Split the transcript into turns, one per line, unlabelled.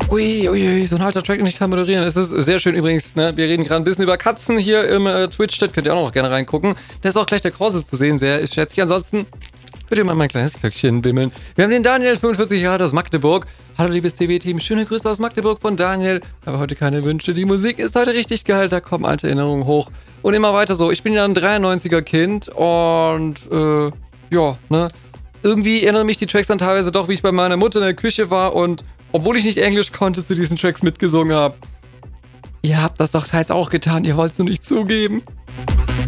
Ui, ui, ui, so ein alter Track, den ich kann moderieren. Es ist sehr schön übrigens, ne? Wir reden gerade ein bisschen über Katzen hier im Twitch-Chat. Könnt ihr auch noch gerne reingucken. Da ist auch gleich der Krause zu sehen, sehr schätzig. Ansonsten würde ich mal mein kleines Glöckchen bimmeln. Wir haben den Daniel, 45 Jahre aus Magdeburg. Hallo, liebes TV-Team. Schöne Grüße aus Magdeburg von Daniel. Aber heute keine Wünsche. Die Musik ist heute richtig geil. Da kommen alte Erinnerungen hoch. Und immer weiter so. Ich bin ja ein 93er-Kind und, ja, ne? Irgendwie erinnern mich die Tracks dann teilweise doch, wie ich bei meiner Mutter in der Küche war und obwohl ich nicht Englisch konnte, zu diesen Tracks mitgesungen habe. Ihr habt das doch teils auch getan, ihr wollt es nur nicht zugeben.